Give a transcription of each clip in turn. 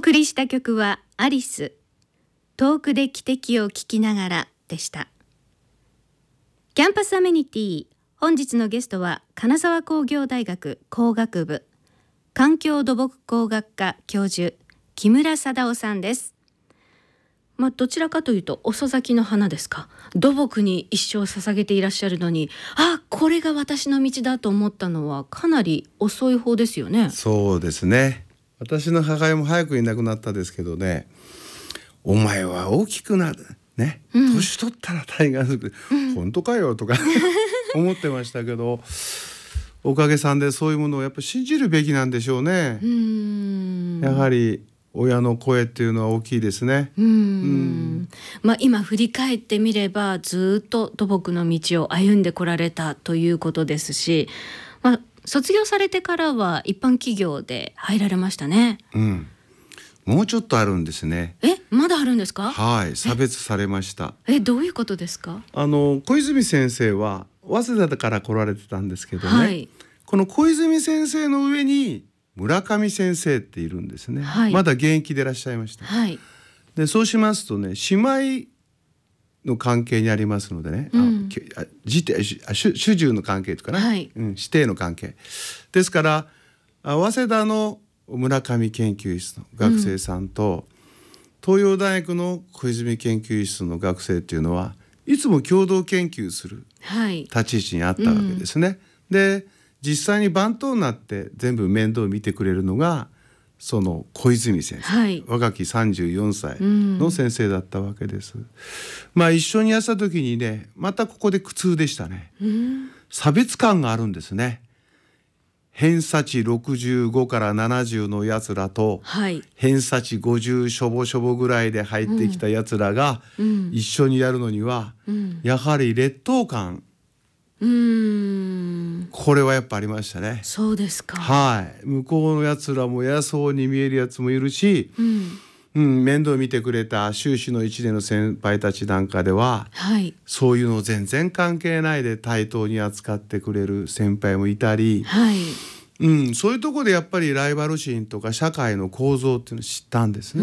送りした曲はアリス、遠くで汽笛を聞きながらでした。キャンパスアメニティ、本日のゲストは金沢工業大学工学部環境土木工学科教授木村貞夫さんです。どちらかというと遅咲きの花ですか。土木に一生捧げていらっしゃるのに、これが私の道だと思ったのはかなり遅い方ですよね。 そうですね。私の母親も早くいなくなったですけどね、お前は大きくなるね、年取ったら大概本当かよとか思ってましたけど、おかげさんでそういうものをやっぱ信じるべきなんでしょうね。やはり親の声っていうのは大きいですね。 今振り返ってみればずっと土木の道を歩んでこられたということですし、卒業されてからは一般企業で入られましたね。 もうちょっとあるんですね。 まだあるんですか。 はい、差別されました。 どういうことですか。 小泉先生は早稲田から来られてたんですけどね、この小泉先生の上に村上先生っているんですね。まだ現役でいらっしゃいました。でそうしますとね、姉妹の関係にありますのでね、主従の関係とかね、師弟の関係ですから、早稲田の村上研究室の学生さんと、東洋大学の小泉研究室の学生っていうのはいつも共同研究する立ち位置にあったわけですね。で実際に番頭になって全部面倒を見てくれるのがその小泉先生、若き34歳の先生だったわけです。一緒にやった時にね、またここで苦痛でしたね。差別感があるんですね。偏差値65から70のやつらと、偏差値50しょぼしょぼぐらいで入ってきたやつらが一緒にやるのには、やはり劣等感、これはやっぱありましたね。 そうですか。 向こうのやつらも偉そうに見えるやつもいるし、面倒見てくれた修士の1年の先輩たちなんかでは、そういうの全然関係ないで対等に扱ってくれる先輩もいたり、そういうところでやっぱりライバル心とか社会の構造っていうのを知ったんですね。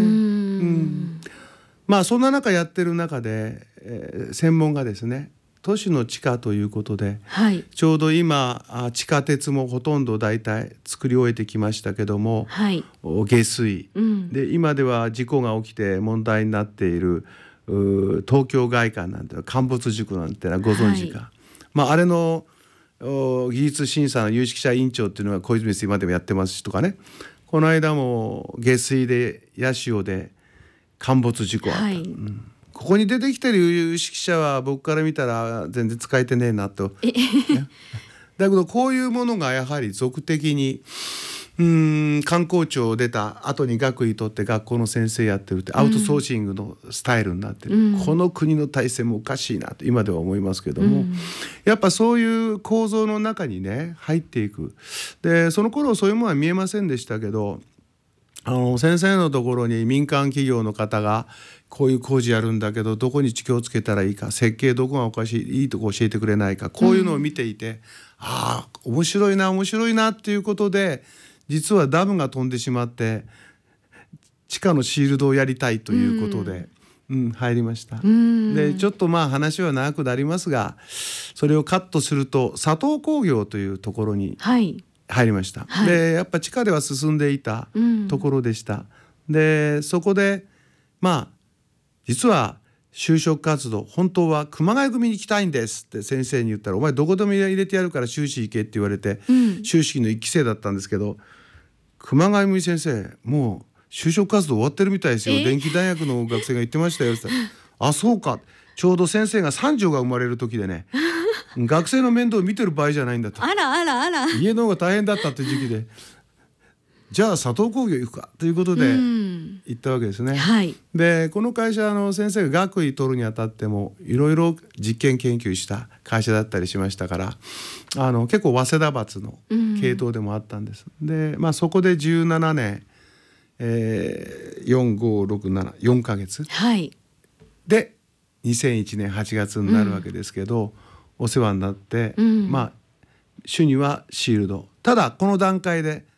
そんな中やってる中で、専門がですね、都市の地下ということで、ちょうど今地下鉄もほとんど大体作り終えてきましたけども、下水、で今では事故が起きて問題になっている東京外環なんて陥没事故なんてのはご存知か。あれの技術審査の有識者委員長っていうのは小泉先生今でもやってますしとかね、この間も下水で八潮で陥没事故あった、ここに出てきてる有識者は僕から見たら全然使えてねえなとだけどこういうものがやはり俗的に観光庁を出た後に学位取って学校の先生やってるってアウトソーシングのスタイルになってる、この国の体制もおかしいなと今では思いますけども、やっぱそういう構造の中にね入っていく。でその頃そういうものは見えませんでしたけど、先生のところに民間企業の方がこういう工事やるんだけどどこに気をつけたらいいか、設計どこがおかしい、いいとこ教えてくれないか、こういうのを見ていて、面白いな面白いなっていうことで、実はダムが飛んでしまって地下のシールドをやりたいということで、入りました。でちょっと話は長くなりますが、それをカットすると佐藤工業というところに入りました。でやっぱ地下では進んでいたところでした。でそこで実は就職活動本当は熊谷組に行きたいんですって先生に言ったら、お前どこでも入れてやるから修士行けって言われて、修士の1期生だったんですけど、熊谷組先生もう就職活動終わってるみたいですよ、電気大学の学生が言ってましたよって言ったら、そうか、ちょうど先生が三女が生まれる時でね学生の面倒を見てる場合じゃないんだと、家の方が大変だったっていう時期で、じゃあ佐藤工業行くかということで行ったわけですね。でこの会社先生が学位取るにあたってもいろいろ実験研究した会社だったりしましたから、結構早稲田閥の系統でもあったんです。でそこで17年、4ヶ月、で2001年8月になるわけですけど、お世話になって、主にはシールド、ただこの段階で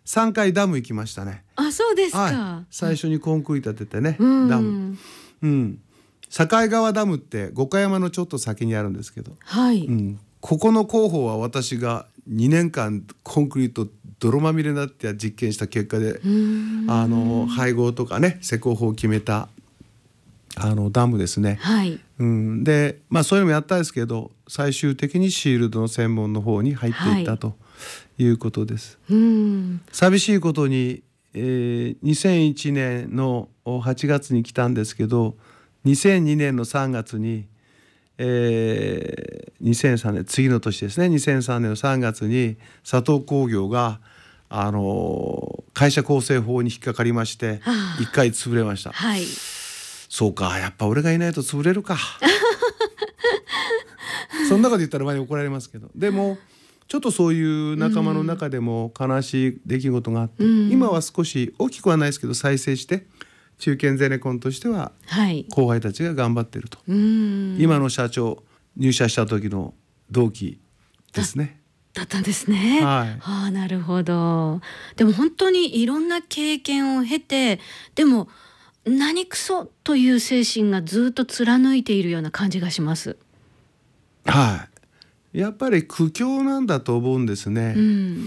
3回ダム行きましたね。 あ、そうですか。 はい、最初にコンクリ立ててね、 うん、 ダム、うん、境川ダムって五箇山のちょっと先にあるんですけど、 はい、 うん、ここの工法は私が2年間コンクリート泥まみれになって実験した結果で、配合とかね施工法を決めたダムですね。 はい、 うん、でそういうのもやったんですけど、最終的にシールドの専門の方に入っていったということです。寂しいことに、2001年の8月に来たんですけど、2002年の3月に、2003年次の年ですね、2003年の3月に佐藤工業が会社構成法に引っかかりまして1回潰れました。 はい、 そうか、やっぱ俺がいないと潰れるかそんなこと言ったら前に怒られますけど、でもちょっとそういう仲間の中でも悲しい出来事があって、今は少し大きくはないですけど再生して中堅ゼネコンとしては後輩たちが頑張ってると、今の社長入社した時の同期ですね。 だったんですね。はい、なるほど。でも本当にいろんな経験を経て、でも何クソという精神がずっと貫いているような感じがします。 はい、やっぱり苦境なんだと思うんですね。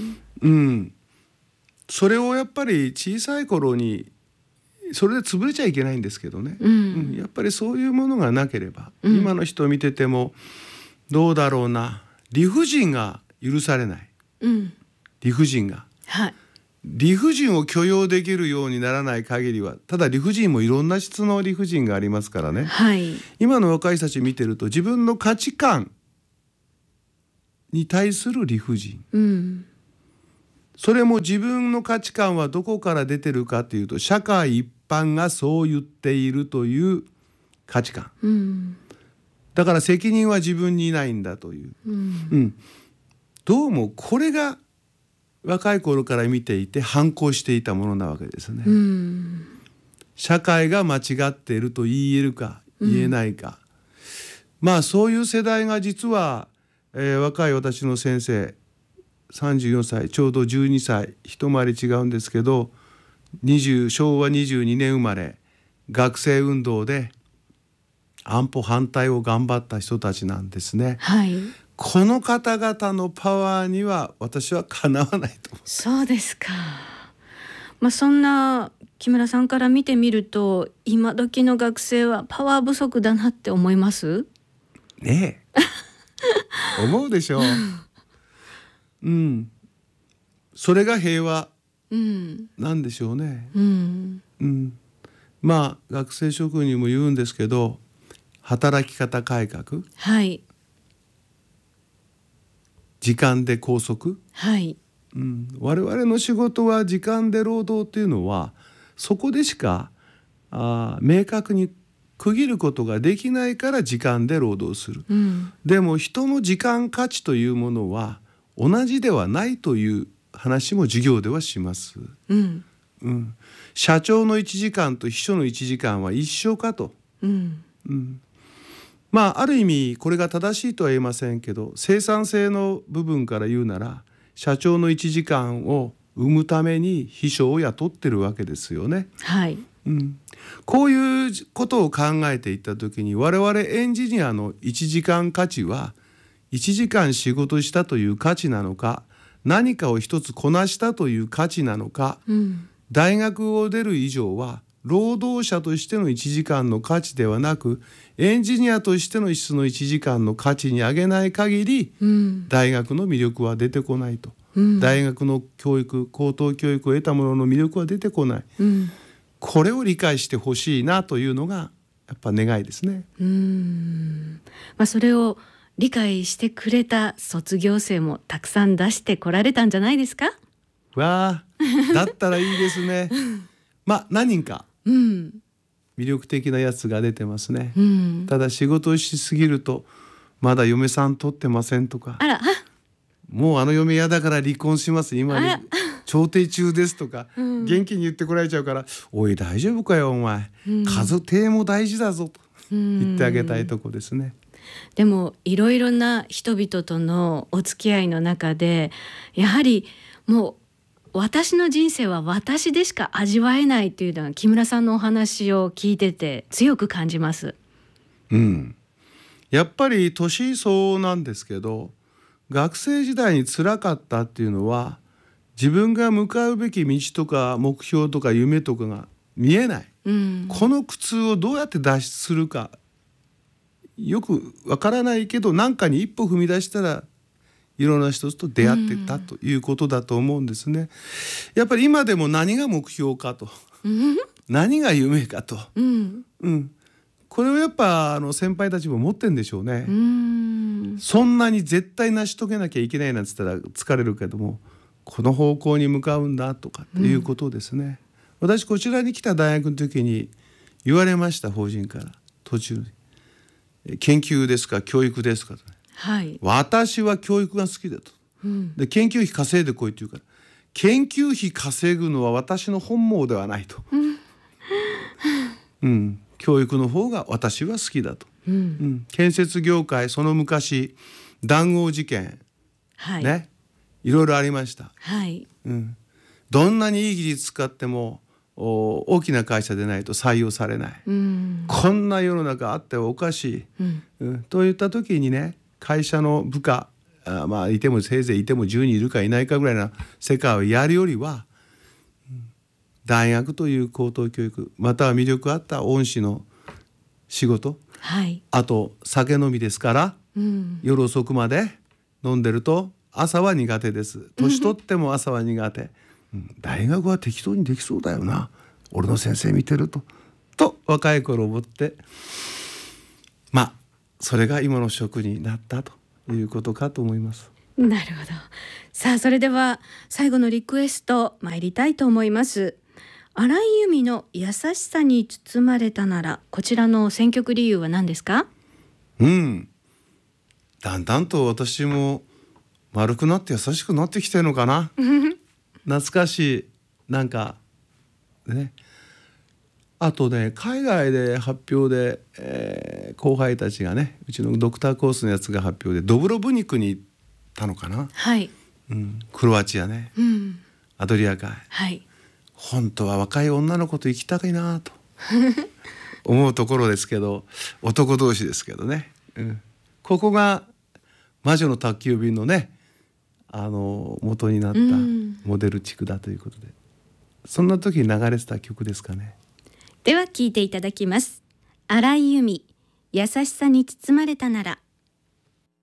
それをやっぱり小さい頃にそれで潰れちゃいけないんですけどね、やっぱりそういうものがなければ、今の人を見ててもどうだろうな、理不尽が許されない、理不尽が、理不尽を許容できるようにならない限りは、ただ理不尽もいろんな質の理不尽がありますからね、今の若い人たち見てると自分の価値観に対する理不尽、それも自分の価値観はどこから出てるかというと、社会一般がそう言っているという価値観、だから責任は自分にないんだという、どうもこれが若い頃から見ていて反抗していたものなわけですね。社会が間違っていると言えるか言えないか、そういう世代が実は、若い私の先生34歳、ちょうど12歳、一回り違うんですけど、昭和22年生まれ、学生運動で安保反対を頑張った人たちなんですね。この方々のパワーには私はかなわないと思う。 そうですか。そんな木村さんから見てみると、今時の学生はパワー不足だなって思いますねえ思うでしょう。それが平和なんでしょうね。学生諸君にも言うんですけど、働き方改革、時間で拘束、我々の仕事は時間で労働っていうのはそこでしか明確に区切ることができないから時間で労働する、でも人の時間価値というものは同じではないという話も授業ではします。社長の1時間と秘書の1時間は一緒かと、ある意味これが正しいとは言えませんけど、生産性の部分から言うなら社長の1時間を生むために秘書を雇ってるわけですよね。こういうことを考えていった時に、我々エンジニアの1時間価値は1時間仕事したという価値なのか、何かを一つこなしたという価値なのか、大学を出る以上は労働者としての1時間の価値ではなく、エンジニアとしての質の1時間の価値に上げない限り、大学の魅力は出てこないと、大学の教育、高等教育を得たものの魅力は出てこない、これを理解してほしいなというのがやっぱ願いですね。 それを理解してくれた卒業生もたくさん出してこられたんじゃないですか。 わあ、だったらいいですね。何人か魅力的なやつが出てますね。ただ仕事をしすぎると、まだ嫁さん取ってませんとか、もうあの嫁嫌だから離婚します、今に調停中ですとか、元気に言ってこられちゃうから、おい大丈夫かよお前、家庭も大事だぞと言ってあげたいとこですね。 でもいろいろな人々とのお付き合いの中で、やはりもう私の人生は私でしか味わえないというのは木村さんのお話を聞いてて強く感じます。 やっぱり年相応なんですけど、学生時代に辛かったっていうのは自分が向かうべき道とか目標とか夢とかが見えない、この苦痛をどうやって脱出するかよくわからないけど、何かに一歩踏み出したらいろんな人と出会ってたということだと思うんですね。やっぱり今でも何が目標かと、何が夢かと、これをやっぱ先輩たちも持ってんでしょうね。そんなに絶対成し遂げなきゃいけないなんて言ったら疲れるけども、この方向に向かうんだとかっていうことですね。私こちらに来た大学の時に言われました、法人から途中に研究ですか教育ですかと、私は教育が好きだと、で研究費稼いでこいって言うから、研究費稼ぐのは私の本望ではないと、教育の方が私は好きだと、建設業界、その昔談合事件、いろいろありました、どんなにいい技術使っても大きな会社でないと採用されない、こんな世の中あってはおかしい、といった時にね、会社の部下いてもせいぜいいても10人いるかいないかぐらいな世界をやるよりは、大学という高等教育、または魅力あった恩師の仕事、あと酒飲みですから、夜遅くまで飲んでると朝は苦手です。年取っても朝は苦手、大学は適当にできそうだよな、俺の先生見てると若い頃思って、それが今の職になったということかと思います。 なるほど。さあ、それでは最後のリクエスト参りたいと思います。荒井由実の優しさに包まれたなら、こちらの選曲理由は何ですか？ だんだんと私も丸くなって優しくなってきてるのかな懐かしい、なんかね。あとね、海外で発表で、後輩たちがね、うちのドクターコースのやつが発表でドブロブニクに行ったのかな、クロアチアね、アドリア海、本当は若い女の子と行きたいなと思うところですけど、男同士ですけどね、ここが魔女の宅急便のね、元になったモデル地区だということで、そんな時に流れてた曲ですかね。 では聴いていただきます。荒井由実、優しさに包まれたなら。